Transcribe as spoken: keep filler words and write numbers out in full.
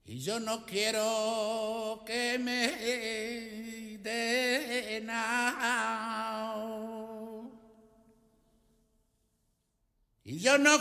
Y yo no quiero que me den nada. Y yo no